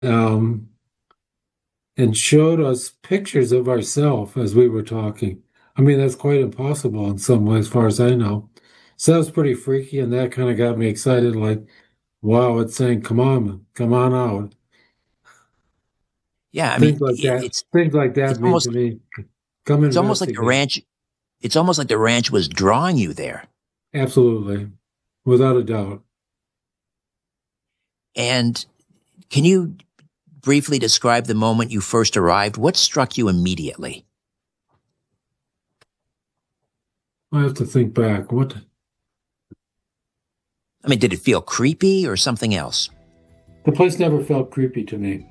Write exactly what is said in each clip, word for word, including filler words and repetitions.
um, and showed us pictures of ourselves as we were talking. I mean, that's quite impossible in some way, as far as I know. So that was pretty freaky, and that kind of got me excited. Like, wow, it's saying, "Come on, come on out." Yeah, I mean, Things like it, that. it's Things like that it's mean to almost me, come it's almost like the investigate. ranch. It's almost like the ranch was drawing you there. Absolutely, without a doubt. And can you briefly describe the moment you first arrived? What struck you immediately? I have to think back. What I mean, did it feel creepy or something else? the place never felt creepy to me.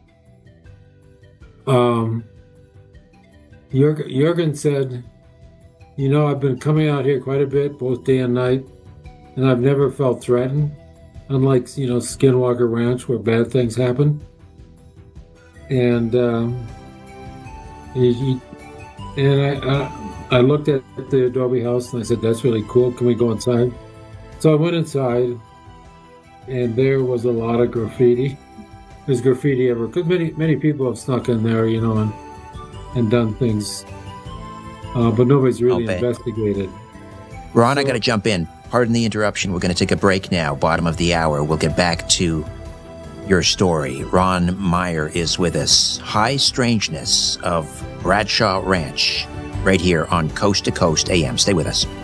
Um, Jurgen, Jurgen said, "You know, I've been coming out here quite a bit, both day and night, and I've never felt threatened. Unlike you know Skinwalker Ranch, where bad things happen." And um, he, he and I, I, I looked at the Adobe house and I said, "That's really cool. Can we go inside?" So I went inside, and there was a lot of graffiti. There's graffiti ever because many many people have snuck in there, you know, and and done things, uh, but nobody's I'll really bet. investigated. Ron, I got So to jump in. Pardon the interruption. We're going to take a break now, bottom of the hour. We'll get back to your story. Ron Meyer is with us. High Strangeness of Bradshaw Ranch, right here on Coast to Coast A M. Stay with us.